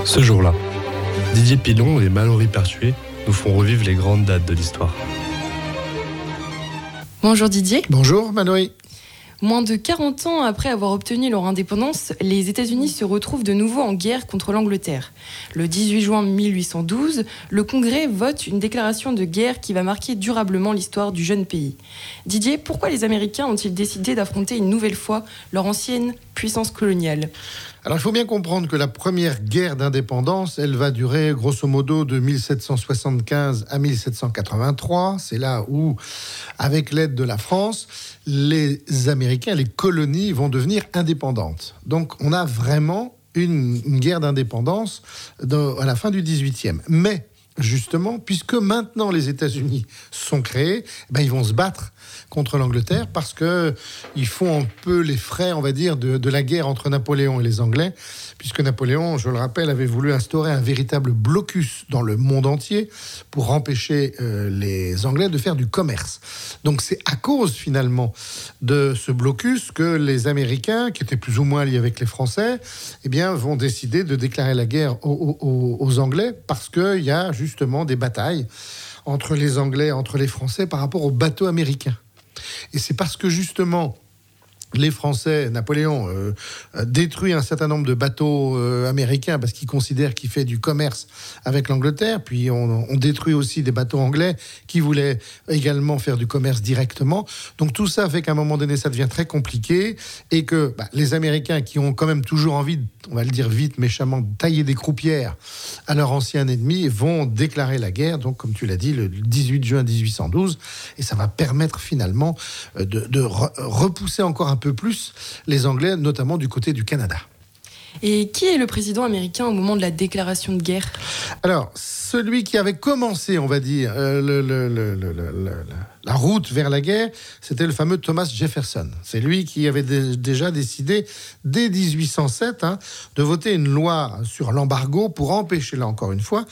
Ce jour-là, Didier Pilon et Mallory Pertuis nous font revivre les grandes dates de l'histoire. Bonjour Didier. Bonjour Mallory. Moins de 40 ans après avoir obtenu leur indépendance, les États-Unis se retrouvent de nouveau en guerre contre l'Angleterre. Le 18 juin 1812, le Congrès vote une déclaration de guerre qui va marquer durablement l'histoire du jeune pays. Didier, pourquoi les Américains ont-ils décidé d'affronter une nouvelle fois leur ancienne puissance coloniale ? Alors il faut bien comprendre que la première guerre d'indépendance, elle va durer grosso modo de 1775 à 1783. C'est là où, avec l'aide de la France, les Américains, les colonies vont devenir indépendantes. Donc on a vraiment une guerre d'indépendance à la fin du 18e. Mais justement, puisque maintenant les États-Unis sont créés, ils vont se battre contre l'Angleterre parce qu'ils font un peu les frais, on va dire, de la guerre entre Napoléon et les Anglais, puisque Napoléon, je le rappelle, avait voulu instaurer un véritable blocus dans le monde entier pour empêcher les Anglais de faire du commerce. Donc c'est à cause finalement de ce blocus que les Américains, qui étaient plus ou moins liés avec les Français, vont décider de déclarer la guerre aux Anglais parce qu'il y a justement des batailles entre les Anglais, entre les Français par rapport aux bateaux américains. Et c'est parce que justement les Français, Napoléon détruit un certain nombre de bateaux américains parce qu'il considère qu'il fait du commerce avec l'Angleterre. Puis on détruit aussi des bateaux anglais qui voulaient également faire du commerce directement. Donc tout ça fait qu'à un moment donné, ça devient très compliqué et que les Américains qui ont quand même toujours envie, on va le dire vite, méchamment, de tailler des croupières à leur ancien ennemi vont déclarer la guerre, donc comme tu l'as dit, le 18 juin 1812. Et ça va permettre finalement de repousser encore un peu plus les Anglais, notamment du côté du Canada. Et qui est le président américain au moment de la déclaration de guerre ? Alors, celui qui avait commencé, on va dire, la route vers la guerre, c'était le fameux Thomas Jefferson. C'est lui qui avait déjà décidé, dès 1807, de voter une loi sur l'embargo pour empêcher, là encore une fois,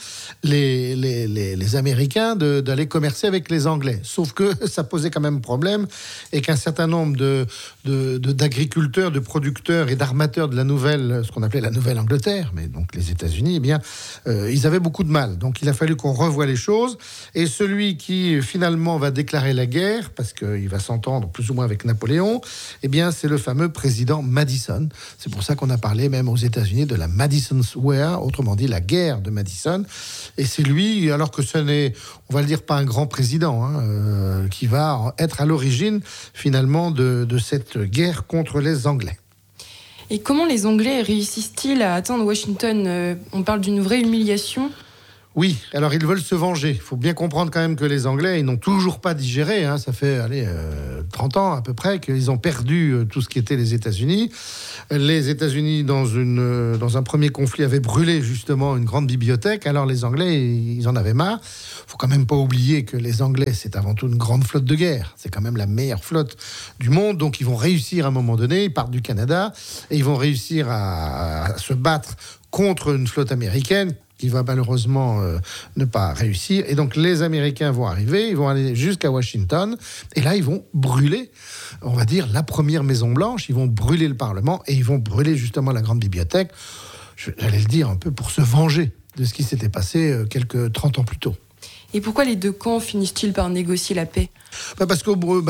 les Américains d'aller commercer avec les Anglais. Sauf que ça posait quand même problème et qu'un certain nombre d'agriculteurs, de producteurs et d'armateurs de la nouvelle, ce qu'on appelait la Nouvelle-Angleterre, mais donc les États-Unis, ils avaient beaucoup de mal. Donc il a fallu qu'on revoie les choses. Et celui qui finalement va déclarer la guerre, parce qu'il va s'entendre plus ou moins avec Napoléon, c'est le fameux président Madison. C'est pour ça qu'on a parlé même aux États-Unis de la Madison's War, autrement dit la guerre de Madison. Et c'est lui, alors que ce n'est, on va le dire, pas un grand président, qui va être à l'origine finalement de cette guerre contre les Anglais. Et comment les Anglais réussissent-ils à atteindre Washington ? On parle d'une vraie humiliation ? Oui, alors ils veulent se venger. Il faut bien comprendre quand même que les Anglais, ils n'ont toujours pas digéré. Ça fait 30 ans à peu près qu'ils ont perdu tout ce qui était les États-Unis. Les États-Unis, dans un premier conflit, avaient brûlé justement une grande bibliothèque. Alors les Anglais, ils en avaient marre. Il faut quand même pas oublier que les Anglais, c'est avant tout une grande flotte de guerre. C'est quand même la meilleure flotte du monde. Donc ils vont réussir à un moment donné. Ils partent du Canada et ils vont réussir à se battre contre une flotte américaine qui va malheureusement ne pas réussir. Et donc, les Américains vont arriver, ils vont aller jusqu'à Washington, et là, ils vont brûler, on va dire, la première Maison-Blanche, ils vont brûler le Parlement, et ils vont brûler justement la grande bibliothèque, j'allais le dire un peu pour se venger de ce qui s'était passé quelques 30 ans plus tôt. Et pourquoi les deux camps finissent-ils par négocier la paix ? Parce que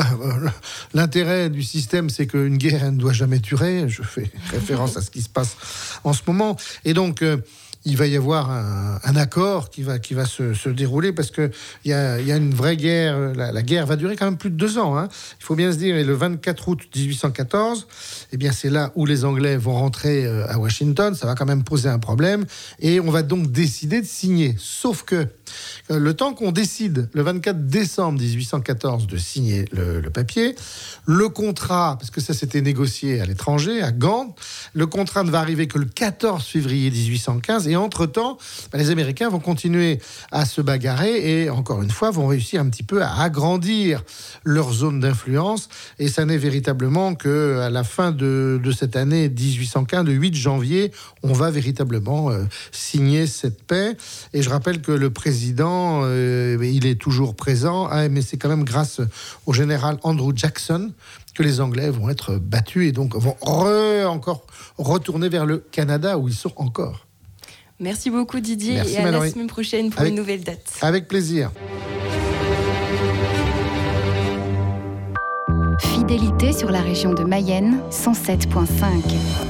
l'intérêt du système, c'est qu'une guerre, elle ne doit jamais durer. Je fais référence à ce qui se passe en ce moment. Et donc, il va y avoir un accord qui va se dérouler parce qu'il y a une vraie guerre. La guerre va durer quand même plus de 2 ans. Il faut bien se dire, et le 24 août 1814, c'est là où les Anglais vont rentrer à Washington. Ça va quand même poser un problème. Et on va donc décider de signer. Sauf que le temps qu'on décide, le 24 décembre 1814, de signer le papier, le contrat, parce que ça s'était négocié à l'étranger, à Gand, le contrat ne va arriver que le 14 février 1815. Et entre-temps, les Américains vont continuer à se bagarrer et, encore une fois, vont réussir un petit peu à agrandir leur zone d'influence. Et ça n'est véritablement qu'à la fin de cette année 1815, le 8 janvier, on va véritablement signer cette paix. Et je rappelle que le président, il est toujours présent, mais c'est quand même grâce au général Andrew Jackson que les Anglais vont être battus et donc vont encore retourner vers le Canada où ils sont encore. Merci beaucoup Didier. Merci, et à Mallory. la semaine prochaine pour une nouvelle date. Avec plaisir. Fidélité sur la région de Mayenne, 107.5.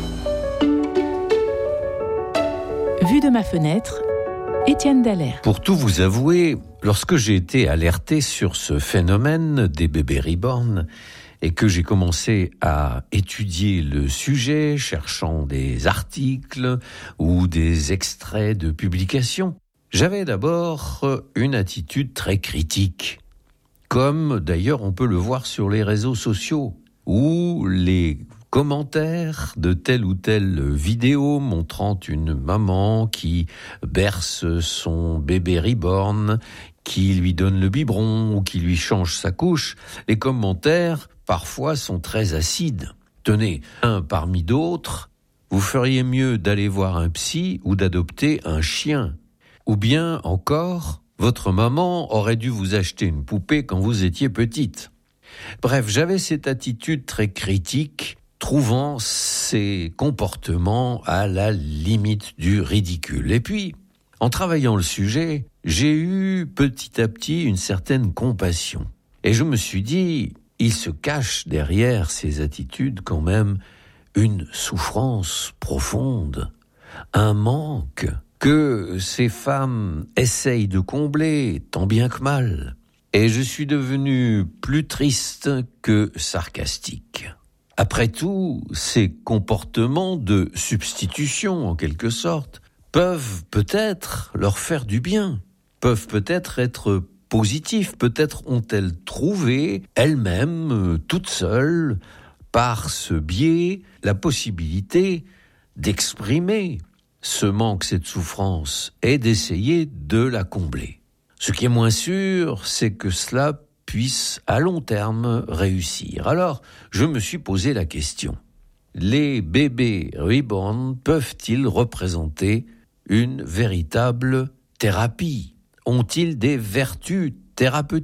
Vue de ma fenêtre, Étienne Dallaire. Pour tout vous avouer, lorsque j'ai été alerté sur ce phénomène des bébés reborn et que j'ai commencé à étudier le sujet, cherchant des articles ou des extraits de publications, j'avais d'abord une attitude très critique, comme d'ailleurs on peut le voir sur les réseaux sociaux, où les commentaires de telle ou telle vidéo montrant une maman qui berce son bébé reborn, qui lui donne le biberon ou qui lui change sa couche, les commentaires parfois sont très acides. Tenez, un parmi d'autres, vous feriez mieux d'aller voir un psy ou d'adopter un chien. Ou bien encore, votre maman aurait dû vous acheter une poupée quand vous étiez petite. Bref, j'avais cette attitude très critique, trouvant ces comportements à la limite du ridicule. Et puis, en travaillant le sujet, j'ai eu petit à petit une certaine compassion. Et je me suis dit, il se cache derrière ces attitudes quand même une souffrance profonde, un manque que ces femmes essayent de combler tant bien que mal. Et je suis devenu plus triste que sarcastique. Après tout, ces comportements de substitution, en quelque sorte, peuvent peut-être leur faire du bien, peuvent peut-être être positifs, peut-être ont-elles trouvé elles-mêmes, toutes seules, par ce biais, la possibilité d'exprimer ce manque, cette souffrance, et d'essayer de la combler. Ce qui est moins sûr, c'est que cela puisse à long terme réussir. Alors, je me suis posé la question. Les bébés reborn peuvent-ils représenter une véritable thérapie ? Ont-ils des vertus thérapeutiques ?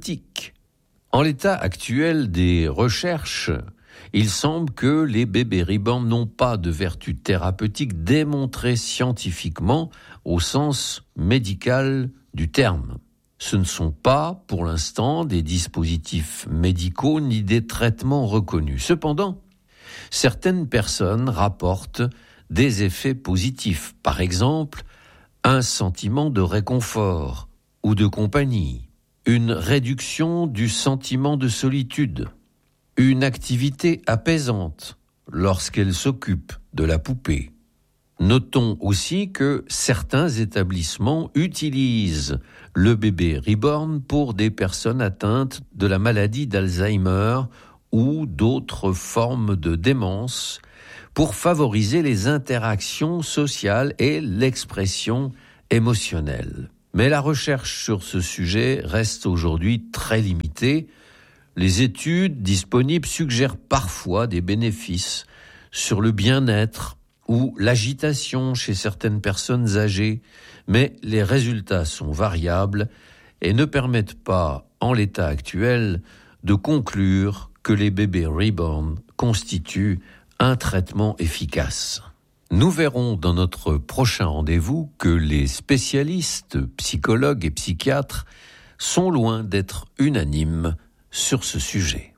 En l'état actuel des recherches, il semble que les bébés reborn n'ont pas de vertus thérapeutiques démontrées scientifiquement au sens médical du terme. Ce ne sont pas, pour l'instant, des dispositifs médicaux ni des traitements reconnus. Cependant, certaines personnes rapportent des effets positifs. Par exemple, un sentiment de réconfort ou de compagnie, une réduction du sentiment de solitude, une activité apaisante lorsqu'elle s'occupe de la poupée. Notons aussi que certains établissements utilisent le bébé reborn pour des personnes atteintes de la maladie d'Alzheimer ou d'autres formes de démence pour favoriser les interactions sociales et l'expression émotionnelle. Mais la recherche sur ce sujet reste aujourd'hui très limitée. Les études disponibles suggèrent parfois des bénéfices sur le bien-être ou l'agitation chez certaines personnes âgées, mais les résultats sont variables et ne permettent pas, en l'état actuel, de conclure que les bébés reborn constituent un traitement efficace. Nous verrons dans notre prochain rendez-vous que les spécialistes, psychologues et psychiatres sont loin d'être unanimes sur ce sujet.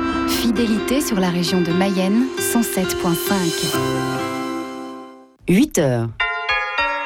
Fidélité sur la région de Mayenne, 107.5. 8 heures.